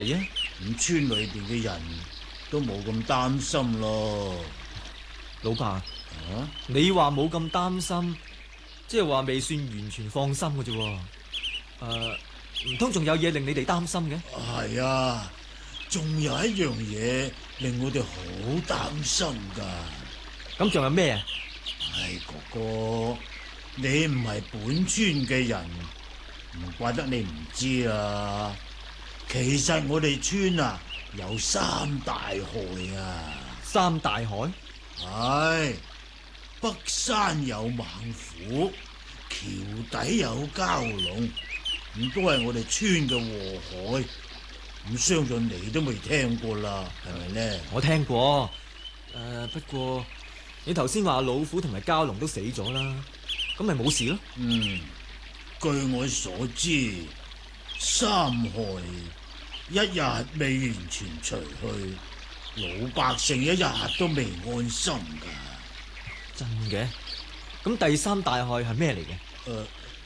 係啊， 咁村裏邊嘅人都冇咁擔心咯。 老伯， 啊， 你話冇咁擔心，即係話未算完全放心嘅啫。唔通仲有嘢令你哋擔心嘅？ 係啊，仲有一樣嘢令我哋好擔心噶。 咁仲有咩啊？ 唉，哥哥，你唔係本村嘅人，唔怪得你唔知啊。其實我哋村啊有三大害啊。 三大害？ 係，北山有猛虎，橋底有蛟龍，咁都係我哋村嘅禍害。咁相信你都未聽過啦，係咪呢？ 我聽過，不過你頭先話老虎同埋蛟龍都死咗啦，咁咪冇事咯。 據我所知，三害一日未完全除去，老百姓一日都未安心噶。 真嘅？咁第三大害係咩嚟嘅？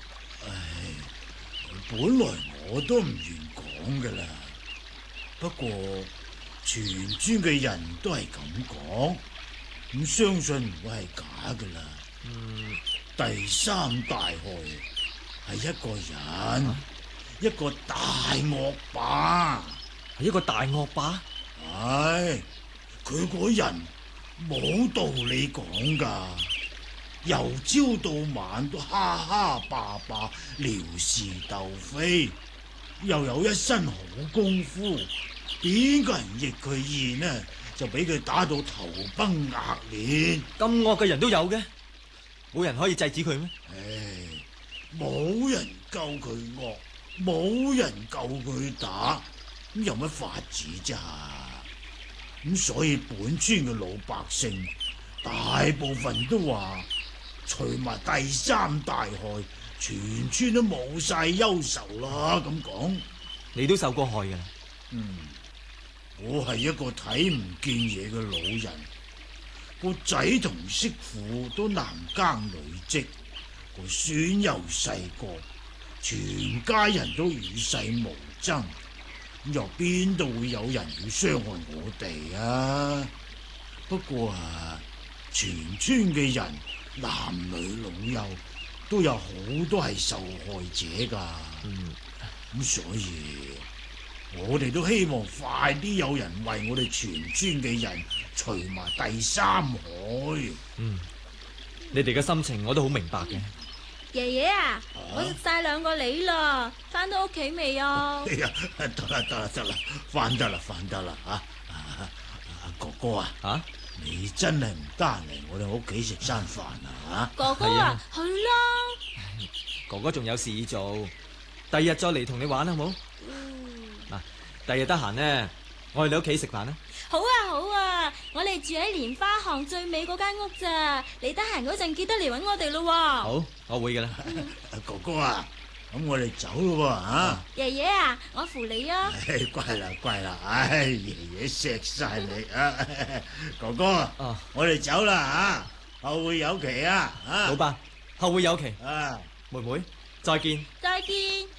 本來我都唔願講噶啦，不過全村嘅人都係咁講，咁相信唔會係假噶啦。第三大害係一個人，一個大惡霸。 係一個大惡霸？ 唉，佢個人冇道理講噶，由朝到晚都哈哈霸霸，撩事鬥非，又有一身好功夫，邊個人逆佢意呢？就俾佢打到頭崩額裂。 咁惡嘅人都有嘅，冇人可以制止佢咩？ 唉，冇人救佢惡，冇人救佢打，咁有乜法子啫？咁所以本村嘅老百姓大部分都話，除埋第三大害，全村都冇晒憂愁啦。咁講， 你都受過害噶啦。 我係一個睇唔見嘢嘅老人，個仔同媳婦都男耕女織，個孫又細個，全家人都與世無爭，又邊度會有人要傷害我哋啊？不過啊，全村嘅人男女老幼都有好多係受害者噶。咁所以我哋都希望快啲有人為我哋全村嘅人除埋第三害。 你哋嘅心情我都好明白嘅。 爺爺啊，我食晒2個梨啦，翻到屋企未啊？ 哎呀，得啦，翻得啦啊！哥哥啊，你真係唔得閒嚟我哋屋企食餐飯啊？ 哥哥啊，去啦！ 哥哥仲有事做，第日再嚟同你玩好冇？嗱，第日得閒呢，我去你屋企食飯啦。 好啊，我哋住喺蓮花巷最尾嗰間屋咋，你得閒嗰陣記得嚟搵我哋咯。 好，我會噶啦。 哥哥啊，咁我哋走咯啊！ 爺爺啊，我扶你啊！ 乖啦，唉，爺爺錫晒你啊！哥哥，我哋走啦啊，後會有期啊！ 老伯，後會有期。 啊， 妹妹，再見。 再見。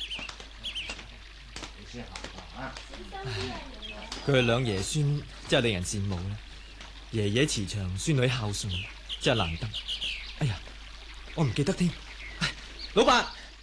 你先行啊！ 佢哋兩爺孫真係令人羨慕啦。爺爺慈祥，孫女孝順，真係難得。哎呀，我唔記得添。老伯，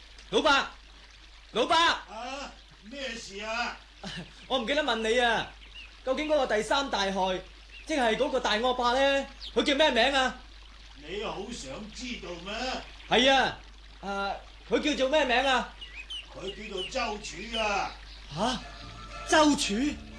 啊，咩事啊？ 我唔記得問你啊，究竟嗰個第三大害，即係嗰個大惡霸咧，佢叫咩名啊？ 你好想知道咩？ 係啊，佢叫做咩名啊？ 佢叫做周柱啊！ 周柱？